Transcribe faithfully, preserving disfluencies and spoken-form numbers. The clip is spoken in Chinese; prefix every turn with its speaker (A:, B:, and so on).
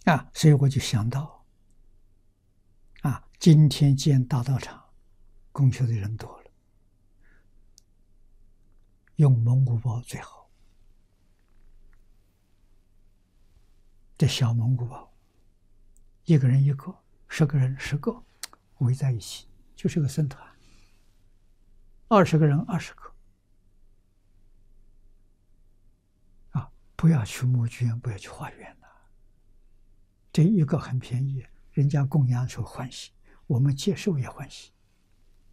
A: 啊，所以我就想到啊，今天建大道场，供修的人多了，用蒙古包最好。这小蒙古包，一个人一个，十个人十个，围在一起，就是个僧团。二十个人二十个，啊，不要去募捐，不要去化缘呐。这一个很便宜，人家供养时候欢喜，我们接受也欢喜。